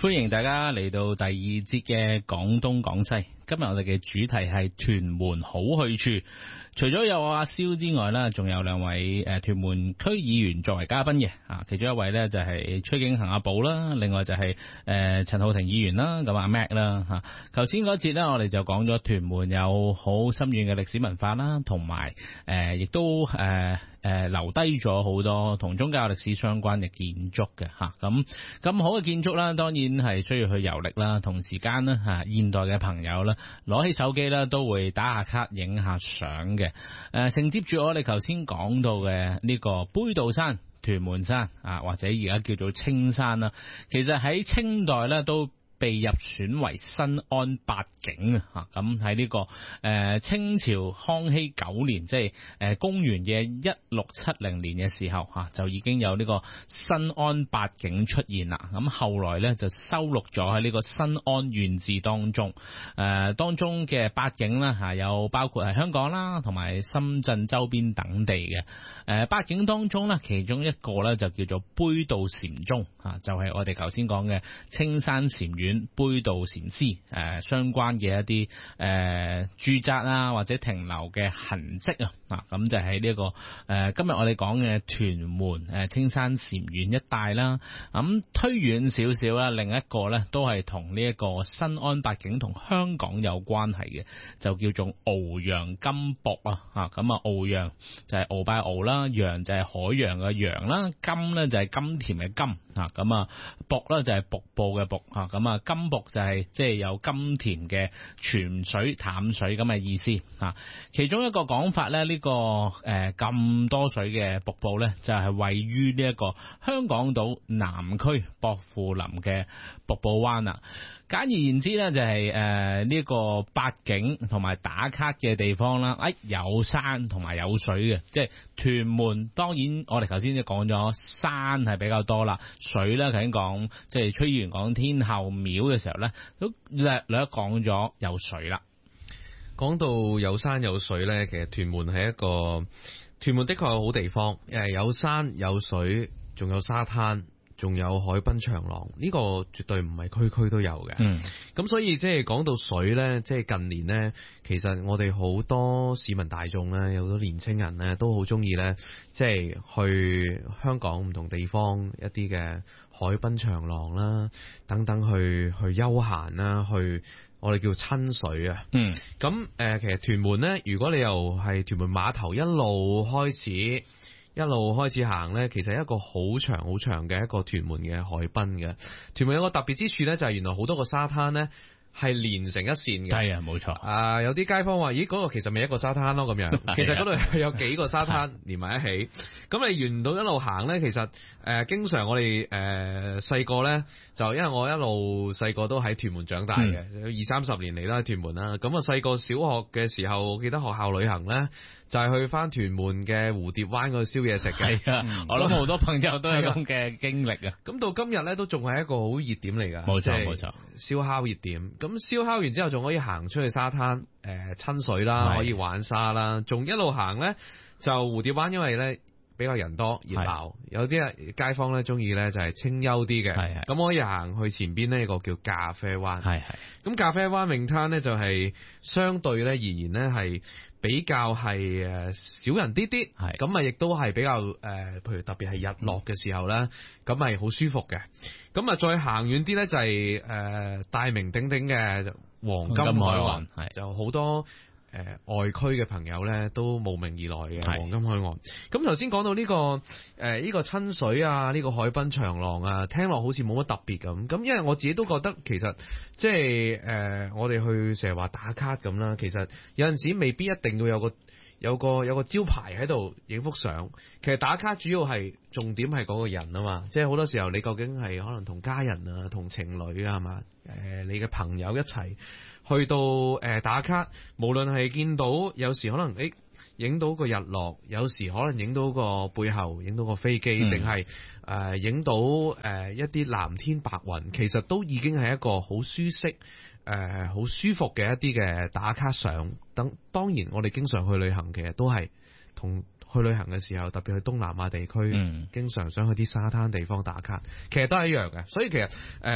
歡迎大家嚟到第二節嘅廣東廣西。今日我哋嘅主題係屯門好去處。除咗有阿蕭之外啦，仲有兩位屯門區議員作為嘉賓嘅其中一位呢就係崔景恒阿寶啦，另外就係陳浩庭議員啦，咁阿 Mac 啦嚇。頭先嗰節呢，我哋就講咗屯門有好深遠嘅歷史文化啦，同埋亦都留低咗好多同宗教歷史相關嘅建築嘅嚇。咁好嘅建築啦，當然係需要去遊歷啦，同時間呢現代嘅朋友啦，攞起手機啦都會打下卡影下相嘅。承接住我哋頭先講到嘅呢個杯渡山、屯門山或者而家叫做青山啦，其實喺清代咧都被入選為新安八景啊！咁喺呢個清朝康熙9年，即係公元嘅1670年嘅時候就已經有呢個新安八景出現啦。咁後來咧就收錄咗喺呢個新安縣志當中。當中嘅八景啦有包括係香港啦，同埋深圳周邊等地嘅。八景當中咧，其中一個咧就叫做杯渡禪宗就係我哋頭先講嘅青山禪院。杯渡禪師相關嘅一啲住宅或者停留嘅痕跡咁就喺呢個今日我哋講嘅屯門青山禪院一帶啦。咁推遠少少啦，另一個咧都係同呢一個新安八景同香港有關係嘅，就叫做翱陽金瀑咁翱陽就係鰲拜鰲啦，陽就係海洋嘅洋啦，金咧就係甘甜嘅甘咁瀑咧就係瀑布嘅瀑咁金瀑就係即係有甘甜嘅泉水淡水咁嘅意思其中一個講法咧，呢個咁多水嘅瀑布咧就係位於呢一個香港島南區薄扶林嘅瀑布灣啦。簡而言之咧就係呢個八景同埋打卡嘅地方啦，有山同埋有水嘅，即係屯門。當然我哋頭先就講咗山係比較多啦，水咧頭先講即係崔議員講天后廟嘅時候咧，都略講咗有水啦。 講到有山有水咧，其實屯門係一個屯門的確係好地方，有山有水，仲有沙灘，仲有海濱長廊，呢個絕對唔係區區都有嘅。咁所以即係講到水呢，即係近年呢，其實我哋好多市民大眾呢，有好多年青人呢，都好中意呢，即係去香港唔同地方一啲嘅海濱長廊啦，等等去休閒啦，去我哋叫親水啊。咁其實屯門呢，如果你又係屯門碼頭一路開始行呢，其實一個好長好長嘅一個屯門嘅海濱嘅。屯門有個特別之處呢，就係原來好多個沙灘呢係連成一線嘅。係冇錯。 有啲街坊話：咦，嗰個其實咪一個沙灘咯咁樣。其實嗰度有幾個沙灘連埋一起。咁你沿到一路行呢，其實經常我哋細個呢，就因為我一路細個都喺屯門長大嘅，20-30年嚟啦喺屯門啦。咁細個小學嘅時候，記得學校旅行呢，就係去翻屯門嘅蝴蝶灣嗰度燒嘢食嘅。 我諗好多朋友都係咁嘅經歷啊。 咁到今日呢，都仲係一個好熱點嚟㗎。 冇錯， 燒烤熱點。咁燒烤完之後，仲可以行出去沙灘親水啦，可以玩沙啦。仲一路行呢，就蝴蝶灣，因為呢比較人多熱鬧，有啲街坊呢中意呢就係清幽啲嘅。咁可以行去前邊呢一個叫咖啡灣。咁咖啡灣泳灘呢，就係相對呢而言呢係比較係少人啲，咁亦都係比較譬如特別係日落嘅時候咧，咁係好舒服嘅。咁再行遠啲咧就係大名鼎鼎嘅黃金海岸，就好多外區嘅朋友咧都慕名而來嘅黃金海岸。咁頭先講到呢個呢個親水啊，呢個海濱長廊啊，聽落好似冇乜特別咁。咁因為我自己都覺得其實即係我哋去成日話打卡咁啦，其實有陣時未必一定要有個招牌喺度影幅相。其實打卡主要係重點係嗰個人啊嘛，即係好多時候你究竟係可能同家人啊、同情侶啊係嘛，你嘅朋友一齊去到打卡，無論係見到有時可能影到個日落，有時可能影到個背後，影到個飛機，定係影到一啲藍天白雲，其實都已經係一個好舒適好舒服嘅一啲嘅打卡相。當然我哋經常去旅行，其實都係同去旅行嘅時候，特別去東南亞地區，經常想去啲沙灘地方打卡，其實都係一樣嘅。所以其實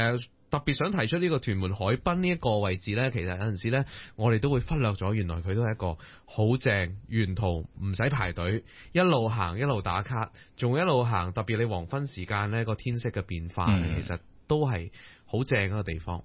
特別想提出呢個屯門海濱呢一個位置呢，其實有陣時呢，我哋都會忽略咗，原來佢都係一個好正，沿途唔使排隊，一路行一路打卡，仲一路行。特別你黃昏時間呢個天色嘅變化，其實都係好正一個地方。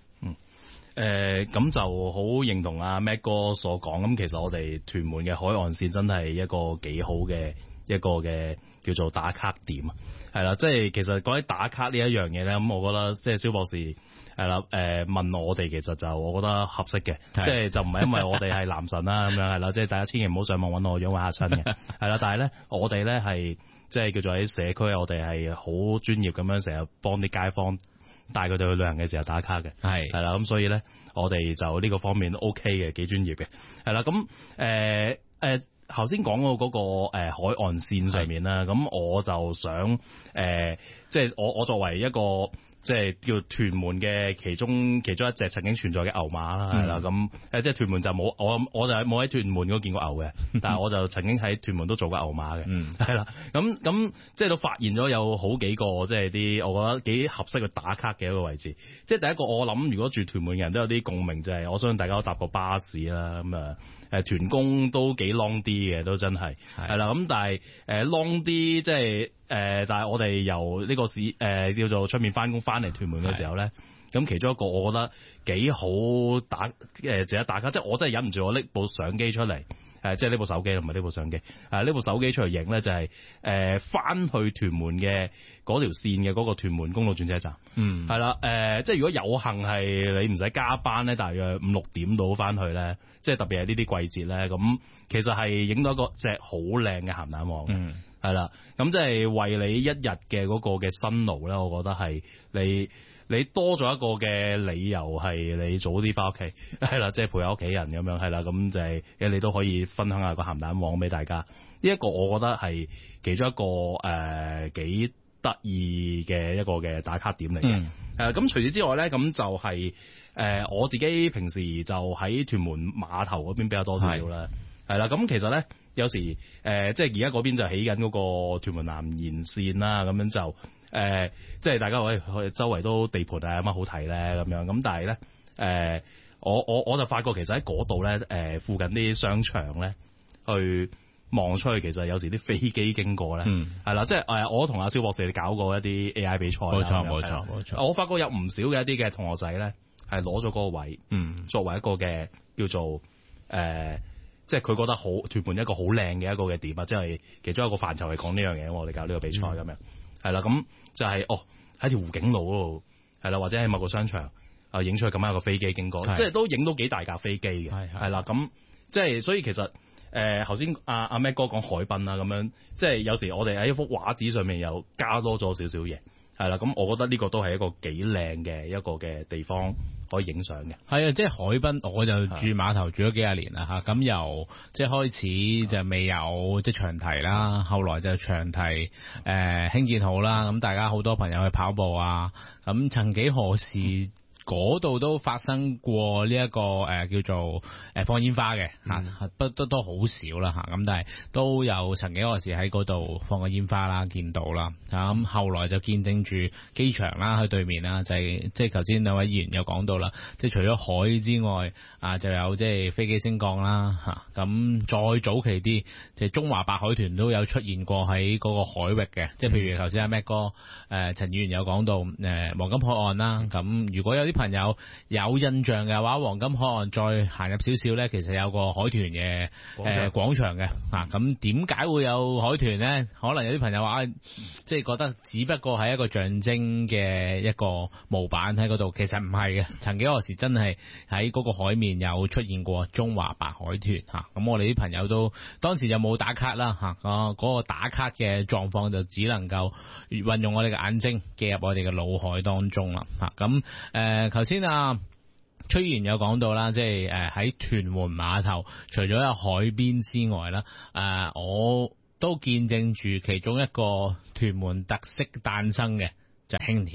咁就好認同阿 Mac 哥所講。咁其實我哋屯門嘅海岸線真係一個幾好嘅一個嘅叫做打卡點啊，係啦，即係其實講起打卡呢一樣嘢咧，咁我覺得即係蕭博士係啦，問我哋其實就我覺得合適嘅，即係就唔係因為我哋係男神啦咁樣係啦，即係大家千祈唔好上網揾我樣會嚇親嘅，係啦，但係咧我哋咧係即係叫做喺社區，我哋係好專業咁樣成日幫啲街坊帶佢哋去旅行嘅時候打卡嘅，係啦，咁所以咧我哋就呢個方面都 OK 嘅，幾專業嘅，係啦，咁頭先講到嗰個海岸線上面啦，咁我就想即係我作為一個即係叫屯門嘅其中一隻曾經存在嘅牛馬啦，係啦，咁即係屯門就冇我就冇喺屯門嗰見過牛嘅，但係我就曾經喺屯門都做過牛馬嘅，係啦，咁即係都發現咗有好幾個即係啲我覺得幾合適去打卡嘅一個位置。即係第一個我諗，如果住屯門嘅人都有啲共鳴，就係我相信大家都搭過巴士啦，咁啊屯工都幾 long 啲嘅，都真係係啦，咁但係long 啲即係但係我哋由呢個市叫做出面翻工翻嚟屯門嘅時候咧，咁其中一個我覺得幾好打值得打卡，即係我真係忍唔住我拎部相機出嚟，即係呢部手機同埋呢部相機，呢部手機出嚟影咧就係翻去屯門嘅嗰條線嘅嗰個屯門公路轉車站，係啦，即係如果有幸係你唔使加班咧，大約5-6點到翻去咧，即係特別係呢啲季節咧，咁其實係影到一個隻好靚嘅鹹蛋黃。係啦，咁即係為你一日嘅嗰個嘅辛勞咧，我覺得係你多咗一個嘅理由係你早啲翻屋企，係啦，即係陪下屋企人咁樣，係啦，咁就係你都可以分享下個鹹蛋黃俾大家。呢一個我覺得係其中一個幾得意嘅一個嘅打卡點嚟嘅。咁除此之外咧，咁就係我自己平時就喺屯門碼頭嗰邊比較多少少啦。係啦，咁其實咧有時即係而家嗰邊就起緊嗰個屯門南延線啦，咁樣就即係大家去周圍都地盤啊，有乜好睇咧咁樣，咁但係咧我就發覺其實喺嗰度咧附近啲商場咧去望出去，其實有時啲飛機經過咧，係啦，即係我同阿蕭博士搞過一啲 AI 比賽，冇錯，我發覺有唔少嘅一啲嘅同學仔咧係攞咗嗰個位，作為一個嘅叫做即係佢覺得好屯門一個好靚嘅一個嘅點啊，即係其中一個範疇係講呢樣嘢，我哋搞呢個比賽咁樣，係啦，咁就係喺條湖景路嗰度，係啦，或者喺某個商場影出去咁樣一個飛機經過，即係都影到幾大架飛機嘅，係啦，咁即係所以其實頭先阿 Mac 哥講海濱啦，咁樣即係有時我哋喺一幅畫紙上面又加多咗少少嘢。係啦，咁我覺得呢個都係一個幾靚嘅一個嘅地方可以影相嘅。 係啊，即係海濱，我就住碼頭住咗幾廿年啦嚇。咁由即係開始就未有即係長堤啦，後來就長堤興建好啦。咁大家好多朋友去跑步啊，咁曾幾何時嗰度都發生過呢一個叫做放煙花嘅嚇，都好少啦嚇，咁但係都有曾幾何時喺嗰度放過煙花啦，見到啦。咁後來就見證住機場啦，喺對面啦，就係即係頭先兩位議員有講到啦，即係除咗海之外就有即係飛機升降啦嚇。咁再早期啲，即係中華白海豚都有出現過喺嗰個海域嘅，即係譬如頭先阿 Mac 哥陳議員有講到黃金海岸啦。咁如果有啲朋友有印象嘅話，黃金海岸再行入少少咧，其實有個海豚嘅廣場嘅。咁點解會有海豚咧？可能有啲朋友話即係覺得只不過係一個象徵嘅一個模板喺嗰度，其實唔係嘅。曾幾何時真係喺嗰個海面有出現過中華白海豚嚇。咁我哋啲朋友都當時就冇打卡啦嚇。嗰個打卡嘅狀況就只能夠運用我哋嘅眼睛記入我哋嘅腦海當中啦嚇。咁頭先崔議員有講到啦，即係喺屯門碼頭，除咗有海邊之外啦，我都見證住其中一個屯門特色誕生嘅就係輕鐵啦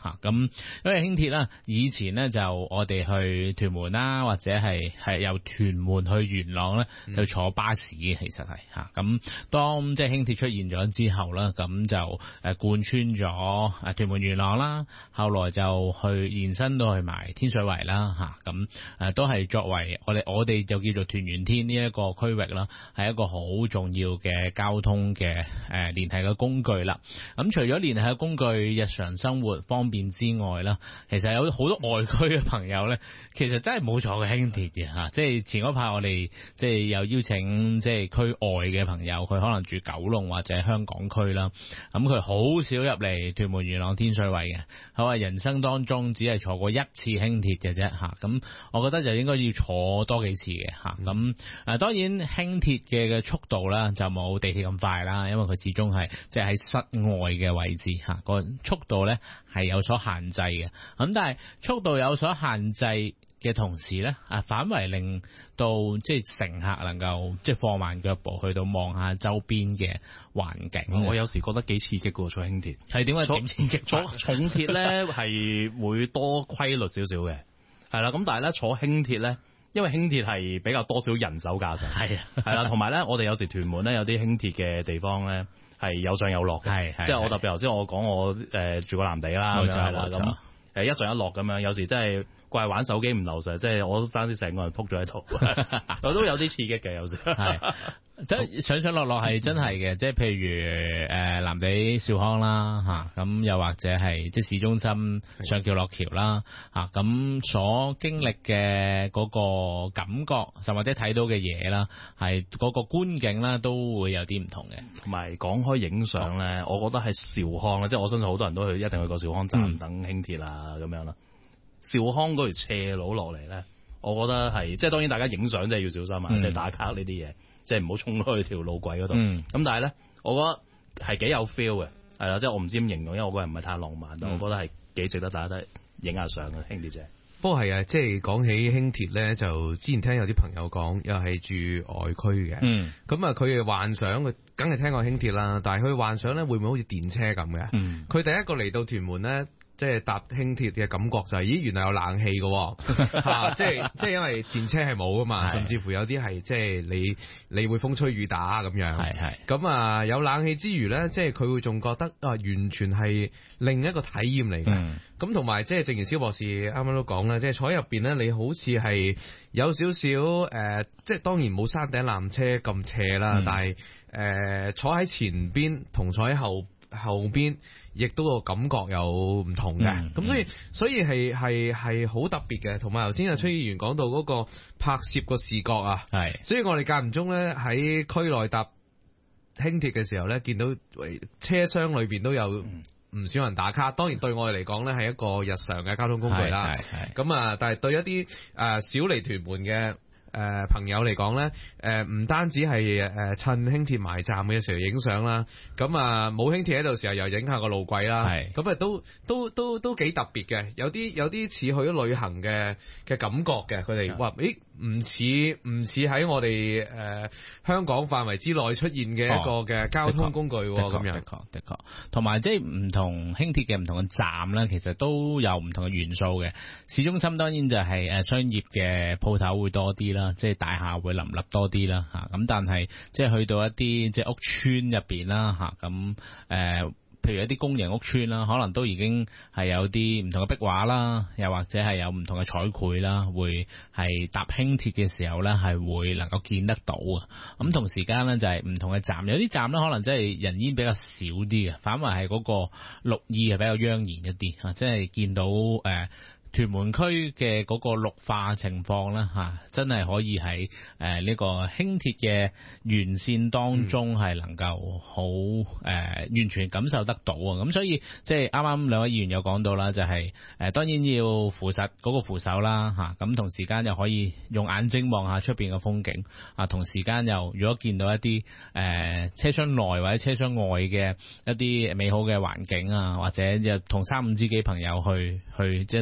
嚇。咁因為輕鐵啦，以前咧就我哋去屯門啦，或者係由屯門去元朗咧，就坐巴士嘅，其實係嚇。咁當即係輕鐵出現咗之後啦，咁就貫穿咗屯門元朗啦，後來就去延伸到去埋天水圍啦嚇。咁都係作為我哋就叫做屯元天呢一個區域啦，係一個好重要嘅交通嘅聯繫嘅工具啦。咁除咗聯繫嘅工具，日常生活方便之外啦，其實有好多外區嘅朋友咧，其實真係冇坐過輕鐵嘅嚇。即係前嗰排我哋即係有邀請即係區外嘅朋友，佢可能住九龍或者香港區啦，咁佢好少入嚟屯門元朗天水圍嘅，佢話人生當中只係坐過一次輕鐵嘅啫嚇。咁我覺得就應該要坐多幾次嘅嚇。咁當然輕鐵嘅速度啦就冇地鐵咁快啦，因為佢始終係即係喺室外嘅位置嚇，個速度咧係有所限制嘅。咁但係速度有所限制嘅同時咧，反為令到即係乘客能夠即係放慢腳步去到望下周邊嘅環境。 我有時覺得幾刺激嘅，坐輕鐵係點解點刺激？ 坐重鐵咧係會多規律少少嘅，係啦。咁但係咧坐輕鐵咧，因為輕鐵係比較多少人手駕駛，係啦，同埋咧我哋有時屯門咧有啲輕鐵嘅地方咧係有上有落嘅，即係我特別頭先我講我住過藍地啦，咁樣係啦，咁一上一落咁樣，有時真係怪玩手機唔留神，即係我都爭啲成個人撲咗喺度，我都有啲刺激嘅有時。 即係上上落落係真係嘅，即係譬如藍地兆康啦嚇，咁又或者係即係市中心上橋落橋啦嚇，咁所經歷嘅嗰個感覺，甚或者睇到嘅嘢啦，係嗰個觀景啦，都會有啲唔同嘅。 同埋講開影相咧，我覺得係兆康啦，即係我相信好多人都一定去過兆康站等輕鐵啊咁樣啦。兆康嗰條斜路落嚟咧，我覺得係即係當然大家影相真係要小心啊，即係打卡呢啲嘢。即係唔好衝開條路軌嗰度，咁但係咧，我覺得係幾有 feel 嘅，係啦，即係我唔知點形容，因為我個人唔係太浪漫，但我覺得係幾值得大家都影下相嘅輕鐵啫。 不過係啊，即係講起輕鐵咧，就之前聽有啲朋友講，又係住外區嘅，咁啊佢哋幻想佢梗係聽過輕鐵啦，但係佢幻想咧會唔會好似電車咁嘅？佢第一個嚟到屯門咧。即係搭輕鐵嘅感覺就係，咦，原來有冷氣嘅，即係因為電車係冇噶嘛，甚至乎有啲係即係你會風吹雨打咁樣，咁啊有冷氣之餘咧，即係佢會仲覺得完全係另一個體驗嚟嘅。咁同埋即係正如蕭博士啱啱都講啦，即係坐喺入邊咧，你好似係有少少即係當然冇山頂纜車咁斜啦，但係坐喺前邊同坐喺後邊，亦都個感覺有唔同嘅，咁所以係好特別嘅。同埋頭先阿崔議員講到嗰個拍攝個視覺啊，所以我哋間唔中咧喺區內搭輕鐵嘅時候咧，見到車廂裏邊都有唔少人打卡。當然對我哋嚟講咧係一個日常嘅交通工具啦。咁啊，但係對一啲少嚟屯門嘅朋友嚟講咧，唔單止係趁輕鐵埋站嘅時候影相啦，咁啊冇輕鐵喺度時候又影下個路軌啦，咁啊都幾特別嘅，有啲似去咗旅行嘅感覺嘅，佢哋話唔似喺我哋香港範圍之內出現嘅一個嘅交通工具咁樣。 的確，同埋即係唔同輕鐵嘅唔同嘅站咧，其實都有唔同嘅元素嘅。市中心當然就係商業嘅鋪頭會多啲啦，即係大廈會林立多啲啦嚇。咁但係即係去到一啲即係屋邨入邊啦嚇，咁譬如一啲公營屋邨啦，可能都已經係有啲唔同嘅壁畫啦，又或者係有唔同嘅彩繪啦，會係搭輕鐵嘅時候咧係會能夠見得到啊。咁同時間咧就係唔同嘅站，有啲站咧可能真係人煙比較少啲嘅，反為係嗰個綠意係比較盎然一啲嚇，即係見到屯門區嘅嗰個綠化情況啦嚇，真係可以喺呢個輕鐵嘅沿線當中係能夠好完全感受得到啊！咁所以即係啱啱兩位議員有講到啦，就係當然要扶實嗰個扶手啦嚇，咁同時間又可以用眼睛望下出邊嘅風景啊，同時間又如果見到一啲車廂內或者車廂外嘅一啲美好嘅環境啊，或者又同3、5知己朋友去真係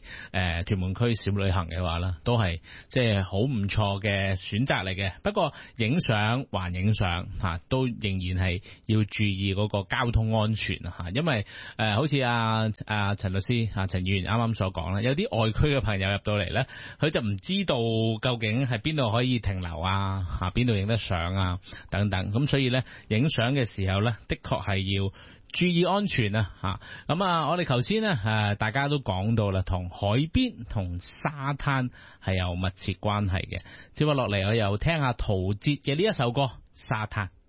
屯門區小旅行嘅話啦，都係即係好唔錯嘅選擇嚟嘅。不過影相還影相嚇，都仍然係要注意嗰個交通安全嚇，因為好似阿陳律師陳議員啱啱所講啦，有啲外區嘅朋友入到嚟咧，佢就唔知道究竟係邊度可以停留邊度影得相等等，咁所以咧影相嘅時候咧，的確係要注意安全咁我哋頭先呢，大家都講到啦，同海邊同沙灘係有密切關係嘅。接落嚟我又聽下陶喆嘅呢一首歌《沙灘》。